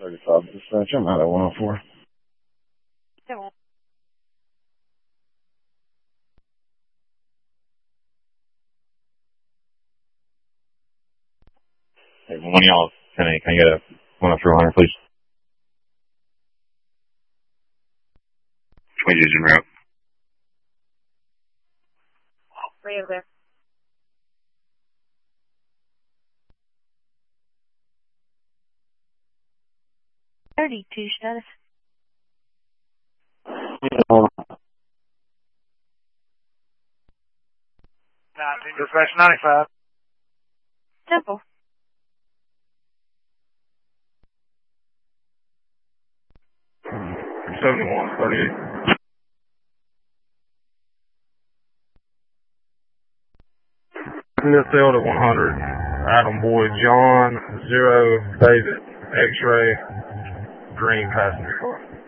35 dispatch. I'm out at 104. Hey, one of y'all, can I get a 104 please? 20 digit route. Right over there. $32 status. Dispatch 95. Simple. $71, 38. Midfield at 100. Adam Boyd, John, 0, David, X-ray, green passenger car.